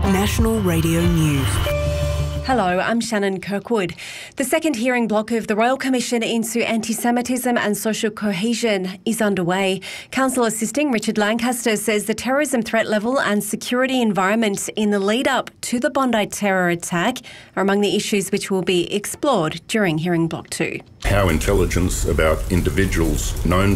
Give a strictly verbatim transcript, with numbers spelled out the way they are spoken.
National Radio News. Hello, I'm Shannon Kirkwood. The second hearing block of the Royal Commission into Anti-Semitism and Social Cohesion is underway. Counsel Assisting Richard Lancaster says the terrorism threat level and security environment in the lead-up to the Bondi terror attack are among the issues which will be explored during hearing block two. How intelligence about individuals known